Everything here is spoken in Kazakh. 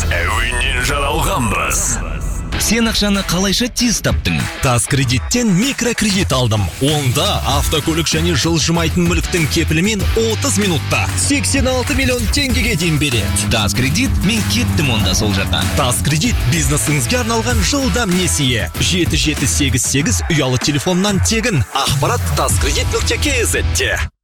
әуеннен жаралғанбыз. Сен ақшаны қалайша тез таптың? Тас кредиттен микрокредит алдым. Онда автокөлік және жылжымайтын мүліктің кепілімен 30 минутта 86 миллион теңгеге дейін береді. Тас кредит, мен кеттім онда сол жақтан. Тас кредит бизнесіңізге арналған жылдам несие. 7788 ұялы телефоннан тегін. Ақпарат taskredit.kz-те.